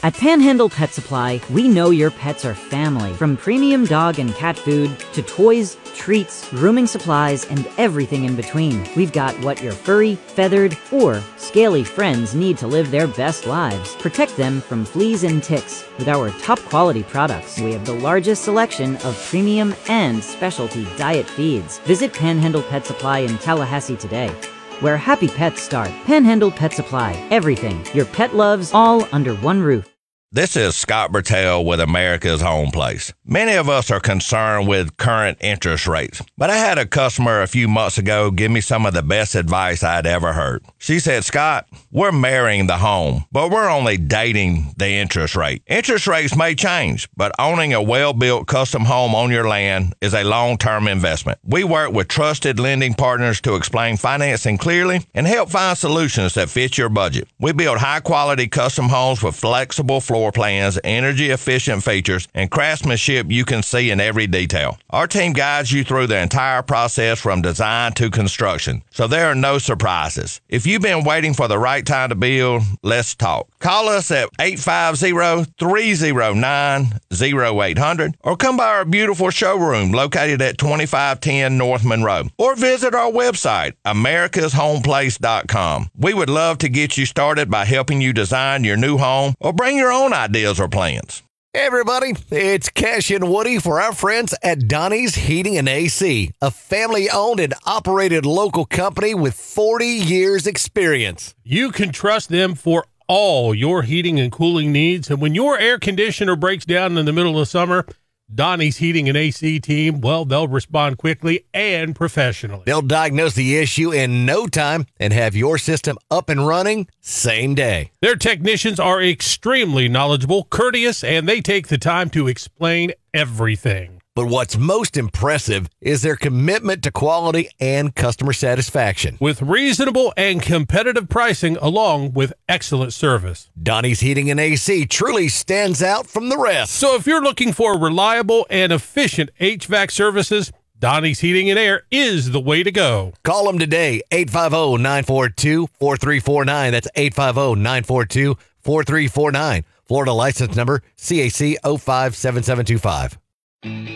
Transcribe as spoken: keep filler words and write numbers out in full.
At Panhandle Pet Supply, we know your pets are family. From premium dog and cat food to toys, treats, grooming supplies, and everything in between. We've got what your furry, feathered, or scaly friends need to live their best lives. Protect them from fleas and ticks with our top quality products. We have the largest selection of premium and specialty diet feeds. Visit Panhandle Pet Supply in Tallahassee today, where happy pets start. Panhandle Pet Supply. Everything your pet loves, all under one roof. This is Scott Bertel with America's Home Place. Many of us are concerned with current interest rates, but I had a customer a few months ago give me some of the best advice I'd ever heard. She said, Scott, we're marrying the home, but we're only dating the interest rate. Interest rates may change, but owning a well-built custom home on your land is a long-term investment. We work with trusted lending partners to explain financing clearly and help find solutions that fit your budget. We build high-quality custom homes with flexible floor plans, energy-efficient features, and craftsmanship you can see in every detail. Our team guides you through the entire process from design to construction, so there are no surprises. If you've been waiting for the right time to build, let's talk. Call us at eight five zero, three zero nine, zero eight zero zero or come by our beautiful showroom located at twenty-five ten North Monroe, or visit our website, americas home place dot com. We would love to get you started by helping you design your new home or bring your own ideas or plans. Hey everybody, it's Cash and Woody for our friends at Donnie's Heating and A C, a family-owned and operated local company with forty years experience. You can trust them for all your heating and cooling needs, and when your air conditioner breaks down in the middle of summer, Donnie's Heating and A C team, well, they'll respond quickly and professionally. They'll diagnose the issue in no time and have your system up and running same day. Their technicians are extremely knowledgeable, courteous, and they take the time to explain everything. But what's most impressive is their commitment to quality and customer satisfaction. With reasonable and competitive pricing along with excellent service. Donnie's Heating and A C truly stands out from the rest. So if you're looking for reliable and efficient H V A C services, Donnie's Heating and Air is the way to go. Call them today, eight five zero, nine four two, four three four nine. That's eight five zero, nine four two, four three four nine. Florida license number C A C zero five seven seven two five.